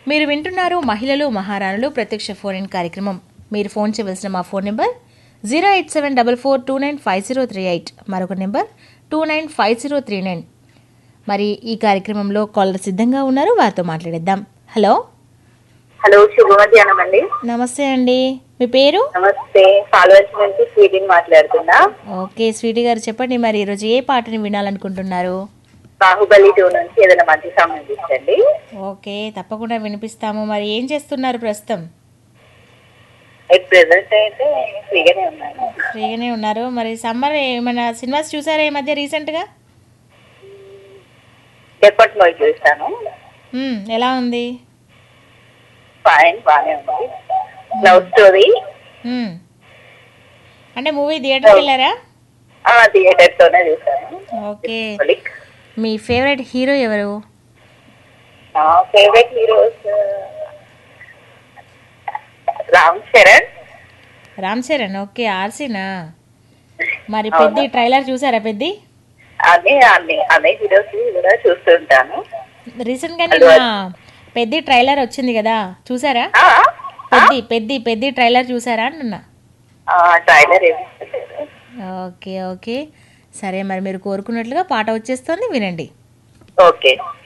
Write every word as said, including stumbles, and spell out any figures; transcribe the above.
మీరు వింటున్నారు మహిళలు మహారాణులు ప్రత్యక్ష ఫోన్ ఇన్ కార్యక్రమం. మీరు ఫోన్ చేయవలసిన మా phone number zero eight seven double four two nine five zero three eight, మరొక number two nine five zero three nine. మరి ఈ కార్యక్రమంలో కాలర్ సిద్ధంగా ఉన్నారు, వారితో మాట్లాడేద్దాం. హలో హలో, శుభ మధ్యాహ్నం అండి. నమస్తే అండి, మీ పేరు? నమస్తే, ఫాలోవర్స్ నుంచి స్వీటీని మాట్లాడుతున్నా. ఓకే స్వీటీ గారు, చెప్పండి మరి ఈరోజు ఏ పాటని వినాలనుకుంటున్నారు? బాహుబలి టూ నుంచి ఏదైనా మంచి సంబంధించండి. ఓకే తప్పకుండా వినిపిస్తాము. మరి ఏం చేస్తున్నారు ప్రస్తుతం? ఎట్ ప్రెసెంట్ అయితే ఫ్రీగానే ఉన్నాను. ఫ్రీగానే ఉన్నారు. మరి సమ్మర్ ఏమైనా సినిమాస్ చూసారా ఈ మధ్య రీసెంట్గా? ఎప్పటి మూవీ చూస్తాను. మ్మ్, ఎలా ఉంది? ఫైన్, బాగానే ఉంది. Love story. మ్మ్. అంటే మూవీ థియేటర్కి వెళ్ళారా? థియేటర్ తోనే చూసాను. ఓకే, మీ ఫేవరెట్ హీరో ఎవరు? Favourite heroes Ram Charan. Ram Charan, okay. ఆర్సీనా? మరి పెద్ది ట్రైలర్ చూసారా? పెద్ది అదే అన్ని అన్ని హీరోస్ కూడా చూస్తుంటాను. రీసెంట్ గా నిన్న పెద్ది ట్రైలర్ వచ్చింది కదా, చూసారా? పెద్ది పెద్ది పెద్ది ట్రైలర్ చూసారా అంటున్నా. ట్రైలర్ ఓకే ఓకే సరే, మరి మీరు కోరుకున్నట్లుగా పాట వచ్చేస్తుంది, వినండి. ఓకే.